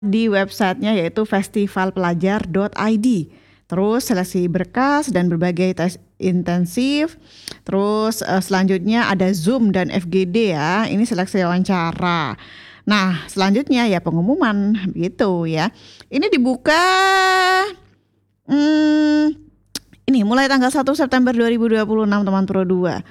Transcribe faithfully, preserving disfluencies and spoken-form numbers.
Di websitenya yaitu festival pelajar dot i d. Terus seleksi berkas dan berbagai tes intensif. Terus uh, selanjutnya ada Zoom dan F G D ya. Ini seleksi wawancara. Nah, selanjutnya ya pengumuman gitu ya. Ini dibuka hmm, ini mulai tanggal satu September dua ribu dua puluh enam teman Pro dua.